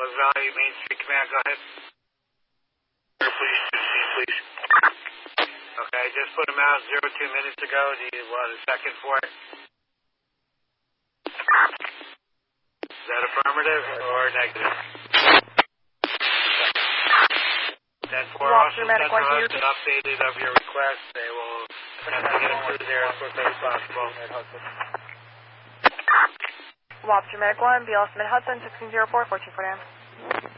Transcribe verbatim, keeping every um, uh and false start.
Pleasant Valley Main Street Command, go ahead. Please, please. Okay, just put him out zero two minutes ago. Do you want a second for it? Is that affirmative or negative? Then for Austin Central has been updated of your request. They will have to get it through there as quickly as possible. Wapster Medic one, B L S Mid Hudson, sixteen zero four, fourteen four down.